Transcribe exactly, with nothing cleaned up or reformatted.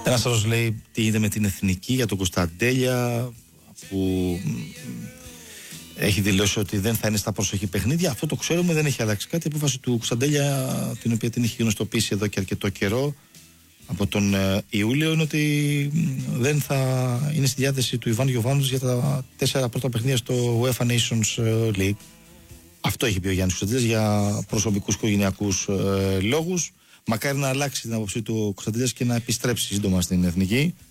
Ένας άλλος λέει τι γίνεται με την εθνική για τον Κωνσταντέλια, που έχει δηλώσει ότι δεν θα είναι στα προσοχή παιχνίδια. Αυτό το ξέρουμε, δεν έχει αλλάξει κάτι. Η απόφαση του Κωνσταντέλια, την οποία την έχει γνωστοποιήσει εδώ και αρκετό καιρό, από τον Ιούλιο, είναι ότι δεν θα είναι στη διάθεση του Ιβάν Γιοβάνοβιτς για τα τέσσερα πρώτα παιχνίδια στο UEFA Nations League. Αυτό έχει πει ο Γιάννης Κωνσταντέλιας για προσωπικούς οικογενειακούς ε, λόγους. Μακάρι να αλλάξει την άποψή του Κωνσταντέλιας και να επιστρέψει σύντομα στην εθνική.